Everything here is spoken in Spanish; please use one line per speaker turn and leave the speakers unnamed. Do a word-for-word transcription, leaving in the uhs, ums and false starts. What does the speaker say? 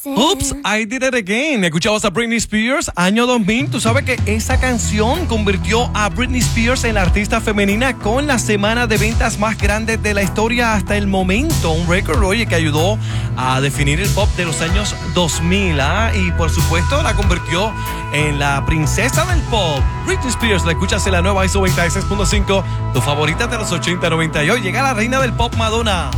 Oops, I Did It Again. Escuchabas a Britney Spears, año dos mil. Tú sabes que esa canción convirtió a Britney Spears en la artista femenina con la semana de ventas más grande de la historia hasta el momento. Un récord, oye, que ayudó a definir el pop de los años dos mil. ¿ah? Y por supuesto la convirtió en la princesa del pop. Britney Spears, la escuchas en la nueva I S O noventa y seis punto cinco, tu favorita de los ochenta noventa y hoy. Llega la reina del pop, Madonna.